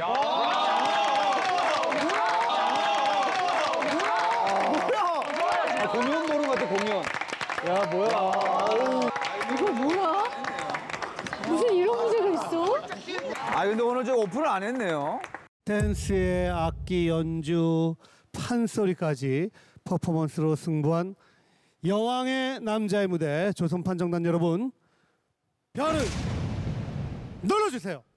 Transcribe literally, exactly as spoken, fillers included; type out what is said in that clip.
아, 공연 보는 것 같아, 공연. 야, 뭐야. 이거 뭐야? 무슨 이런 문제가 있어? 아, 근데 오늘 저 오픈을 안 했네요. 댄스의 악기 연주, 판소리까지 퍼포먼스로 승부한 여왕의 남자의 무대, 조선 판정단 여러분, 별을 눌러주세요.